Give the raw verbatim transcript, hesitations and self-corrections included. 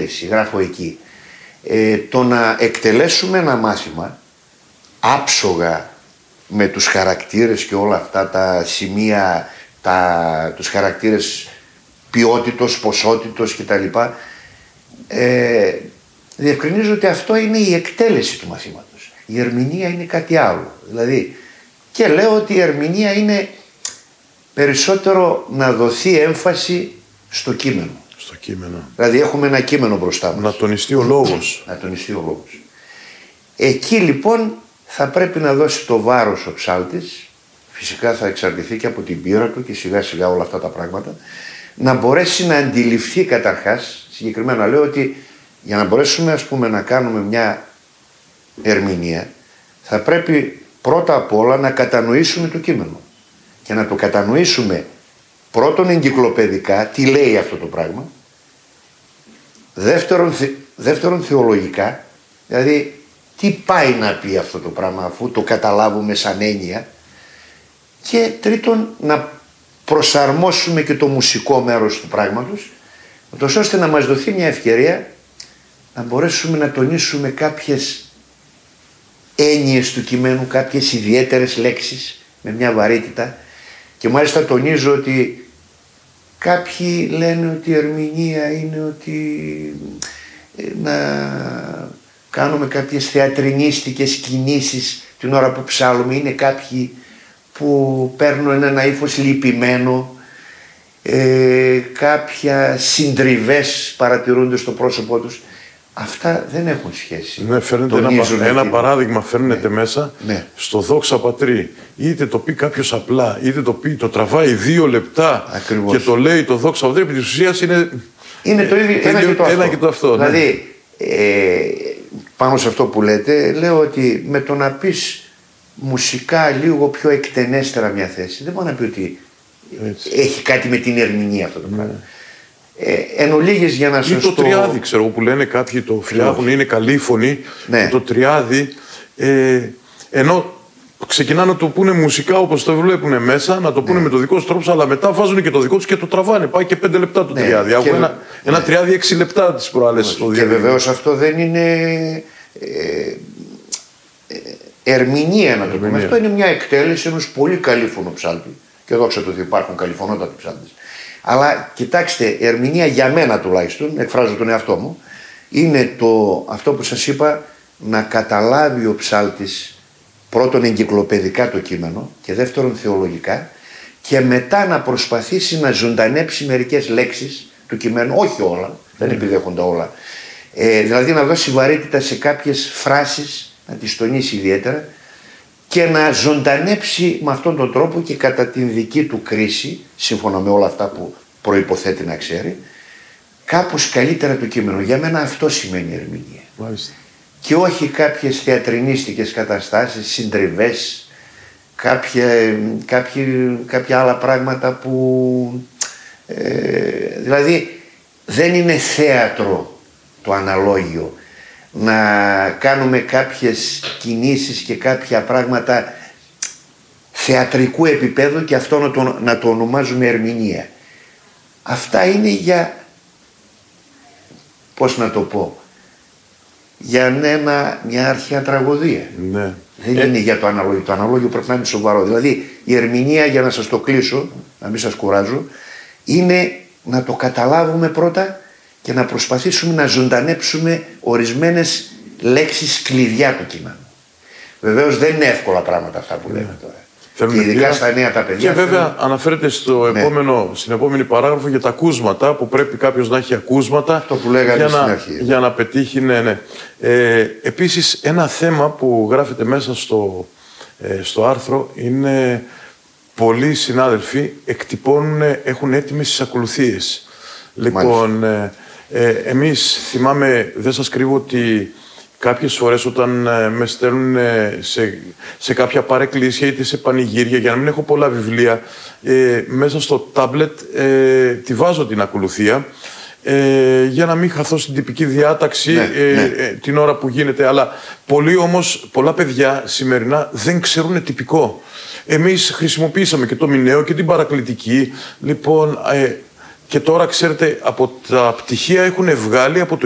εκτέλεση, γράφω εκεί. Ε, το να εκτελέσουμε ένα μάθημα άψογα με τους χαρακτήρες και όλα αυτά τα σημεία, τα, τους χαρακτήρες ποιότητος, ποσότητος κτλ. Ε, διευκρινίζω ότι αυτό είναι η εκτέλεση του μαθήματος. Η ερμηνεία είναι κάτι άλλο. Δηλαδή, και λέω ότι η ερμηνεία είναι περισσότερο να δοθεί έμφαση στο κείμενο. Στο κείμενο. Δηλαδή έχουμε ένα κείμενο μπροστά μας. Να τονιστεί ο λόγος. Να τονιστεί ο λόγος. Εκεί λοιπόν θα πρέπει να δώσει το βάρος ο ψάλτης, φυσικά θα εξαρτηθεί και από την πείρα του και σιγά σιγά όλα αυτά τα πράγματα, να μπορέσει να αντιληφθεί καταρχάς, συγκεκριμένα λέω ότι για να μπορέσουμε ας πούμε να κάνουμε μια ερμηνεία θα πρέπει πρώτα απ' όλα να κατανοήσουμε το κείμενο και να το κατανοήσουμε πρώτον εγκυκλοπαιδικά, τι λέει αυτό το πράγμα, δεύτερον, δεύτερον θεολογικά, δηλαδή τι πάει να πει αυτό το πράγμα αφού το καταλάβουμε σαν έννοια, και τρίτον να προσαρμόσουμε και το μουσικό μέρος του πράγματος, ώστε να μας δοθεί μια ευκαιρία να μπορέσουμε να τονίσουμε κάποιες έννοιες του κειμένου, κάποιες ιδιαίτερες λέξεις με μια βαρύτητα, και μάλιστα τονίζω ότι κάποιοι λένε ότι η ερμηνεία είναι ότι να κάνουμε κάποιες θεατρινίστικες κινήσεις την ώρα που ψάλλουμε, είναι κάποιοι που παίρνουν ένα ύφος λυπημένο, ε, κάποια συντριβές παρατηρούνται στο πρόσωπό τους. Αυτά δεν έχουν σχέση. Ναι, φέρνετε ένα, ένα παράδειγμα, φέρνετε ναι. μέσα ναι. στο Δόξα Πατρί. Είτε το πει κάποιος απλά, είτε το πει, το τραβάει δύο λεπτά. Ακριβώς. Και το λέει το Δόξα Πατρί, επί της ουσίας είναι, είναι το ίδιο, ένα, και το ένα αυτό. και το αυτό. Δηλαδή, ναι. ε, πάνω σε αυτό που λέτε, λέω ότι με το να πεις μουσικά λίγο πιο εκτενέστερα μια θέση, δεν μπορεί να πει ότι έτσι. Έχει κάτι με την ερμηνεία αυτό το πράγμα. Ναι. Ε, εν ολίγης για να σας ή το τριάδι, ξέρω που λένε κάποιοι το φτιάχνουν, είναι καλή φωνή, ναι. το τριάδι, ε, ενώ ξεκινάνε να το πούνε μουσικά όπως το βλέπουν μέσα, να το πούνε ναι. με το δικό τους τρόπο, αλλά μετά βάζουν και το δικό τους και το τραβάνε. Πάει και πέντε λεπτά το ναι. τριάδι. Έχω ένα, ναι. ένα τριάδι έξι λεπτά τις προάλλες. Και βεβαίως αυτό δεν είναι ε, ε, ερμηνεία να το πούμε. Αυτό είναι μια εκτέλεση ενός πολύ καλήφωνου ψάλτη. Και δόξα τω Θεώ υπάρχουν καλυφωνότατοι ψάλτες. Αλλά κοιτάξτε, ερμηνεία για μένα τουλάχιστον, εκφράζω τον εαυτό μου, είναι το, αυτό που σας είπα, να καταλάβει ο ψάλτης πρώτον εγκυκλοπαιδικά το κείμενο και δεύτερον θεολογικά, και μετά να προσπαθήσει να ζωντανέψει μερικές λέξεις του κειμένου, όχι όλα, mm. δεν επιδέχονται όλα, ε, δηλαδή να δώσει βαρύτητα σε κάποιες φράσεις, να τις τονίσει ιδιαίτερα και να ζωντανέψει με αυτόν τον τρόπο και κατά την δική του κρίση, σύμφωνα με όλα αυτά που προϋποθέτει να ξέρει, κάπως καλύτερα το κείμενο. Για μένα αυτό σημαίνει ερμηνεία. Μάλιστα. Και όχι κάποιες θεατρινίστικες καταστάσεις, συντριβές, κάποια, κάποια, κάποια άλλα πράγματα που ε, δηλαδή δεν είναι θέατρο το αναλόγιο να κάνουμε κάποιες κινήσεις και κάποια πράγματα θεατρικού επίπεδου και αυτό να το, να το ονομάζουμε ερμηνεία. Αυτά είναι για, πώς να το πω, για ένα, μια αρχαία τραγωδία. Ναι. Δεν ε... είναι για το αναλόγιο. Το αναλόγιο πρέπει να είναι σοβαρό. Δηλαδή η ερμηνεία, για να σας το κλείσω, να μην σας κουράζω, είναι να το καταλάβουμε πρώτα και να προσπαθήσουμε να ζωντανέψουμε ορισμένες λέξεις κλειδιά του κειμένου. Βεβαίως δεν είναι εύκολα πράγματα αυτά που λέμε τώρα. Θέλουν και ειδικά πια... στα νέα τα παιδιά. Και βέβαια θέλουν... αναφέρεται στο ναι. επόμενο, στην επόμενη παράγραφο για τα ακούσματα, που πρέπει κάποιος να έχει ακούσματα. Αυτό που λέγανε για στην να, αρχή. Για να πετύχει, ναι, ναι. Ε, επίσης, ένα θέμα που γράφεται μέσα στο, ε, στο άρθρο είναι πολλοί συνάδελφοι εκτυπώνουν, έχουν έτοιμες τις ακολουθίες. Λοιπόν, ε, ε, εμείς θυμάμαι, δεν σας κρύβω ότι κάποιες φορές όταν ε, με στέλνουν ε, σε, σε κάποια παρεκκλήσια είτε σε πανηγύρια, για να μην έχω πολλά βιβλία, ε, μέσα στο τάμπλετ ε, τη βάζω την ακολουθία ε, για να μην χαθώ στην τυπική διάταξη ναι, ε, ναι. Ε, την ώρα που γίνεται. Αλλά πολλοί όμως, πολλά παιδιά σημερινά δεν ξέρουν τυπικό. Εμείς χρησιμοποίησαμε και το μηναίο και την παρακλητική. Λοιπόν, ε, και τώρα ξέρετε, από τα πτυχία έχουν βγάλει από το